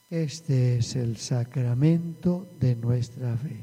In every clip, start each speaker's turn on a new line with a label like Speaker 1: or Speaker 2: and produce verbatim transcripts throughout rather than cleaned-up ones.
Speaker 1: Este es el sacramento de nuestra fe.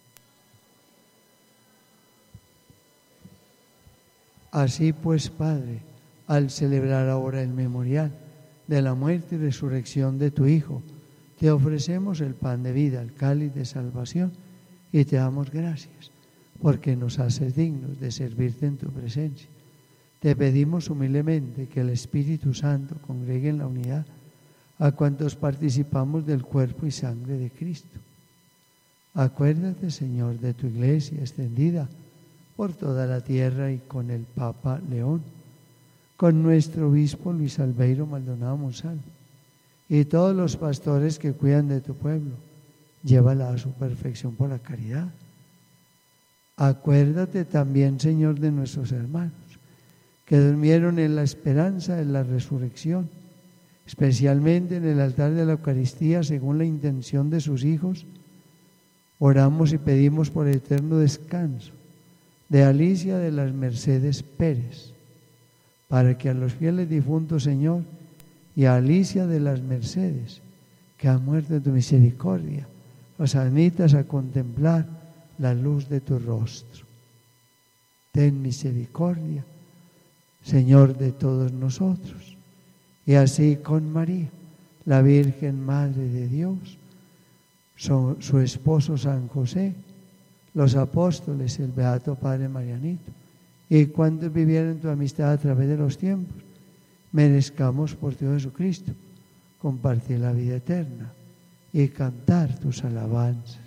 Speaker 1: Así pues, Padre, al celebrar ahora el memorial de la muerte y resurrección de tu Hijo, te ofrecemos el pan de vida, el cáliz de salvación, y te damos gracias, porque nos haces dignos de servirte en tu presencia. Te pedimos humildemente que el Espíritu Santo congregue en la unidad a cuantos participamos del cuerpo y sangre de Cristo. Acuérdate, Señor, de tu Iglesia extendida por toda la tierra y con el Papa León, con nuestro obispo Luis Albeiro Maldonado Monsalvo y todos los pastores que cuidan de tu pueblo. Llévala a su perfección por la caridad. Acuérdate también, Señor, de nuestros hermanos que durmieron en la esperanza de la resurrección, especialmente en el altar de la Eucaristía, según la intención de sus hijos. Oramos y pedimos por eterno descanso de Alicia de las Mercedes Pérez, para que a los fieles difuntos, Señor, y a Alicia de las Mercedes, que ha muerto en tu misericordia, los admitas a contemplar la luz de tu rostro. Ten misericordia, Señor, de todos nosotros, y así con María, la Virgen Madre de Dios, su, su esposo San José, los apóstoles, el Beato Padre Marianito, y cuantos vivieron tu amistad a través de los tiempos, merezcamos por tu Hijo Jesucristo compartir la vida eterna y cantar tus alabanzas.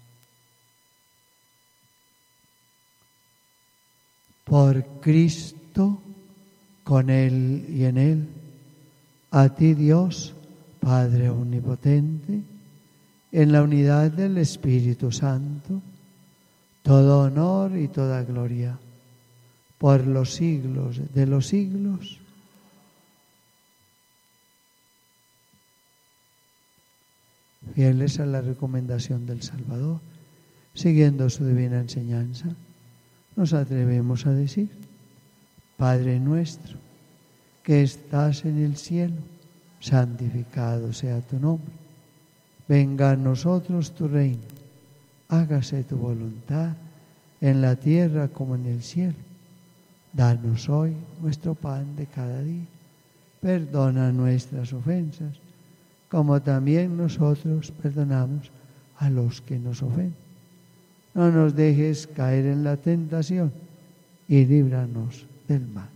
Speaker 1: Por Cristo, con Él y en Él, a ti Dios, Padre omnipotente, en la unidad del Espíritu Santo, todo honor y toda gloria, por los siglos de los siglos. Fieles a la recomendación del Salvador, siguiendo su divina enseñanza, nos atrevemos a decir: Padre nuestro, que estás en el cielo, santificado sea tu nombre. Venga a nosotros tu reino. Hágase tu voluntad en la tierra como en el cielo. Danos hoy nuestro pan de cada día. Perdona nuestras ofensas, como también nosotros perdonamos a los que nos ofenden. No nos dejes caer en la tentación y líbranos del mal.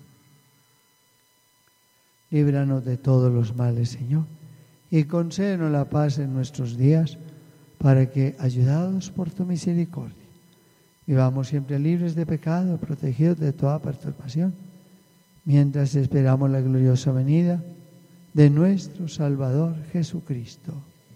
Speaker 1: Líbranos de todos los males, Señor, y concédenos la paz en nuestros días, para que, ayudados por tu misericordia, vivamos siempre libres de pecado, protegidos de toda perturbación, mientras esperamos la gloriosa venida de nuestro Salvador Jesucristo.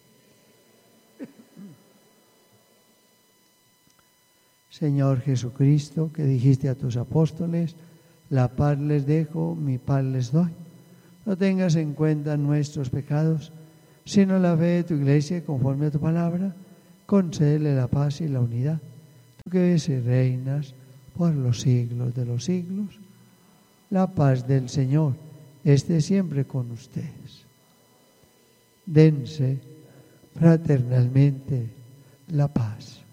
Speaker 1: Señor Jesucristo, que dijiste a tus apóstoles: la paz les dejo, mi paz les doy. No tengas en cuenta nuestros pecados, sino la fe de tu Iglesia, conforme a tu palabra, concédele la paz y la unidad. Tú que vives y reinas por los siglos de los siglos, la paz del Señor esté siempre con ustedes. Dense fraternalmente la paz.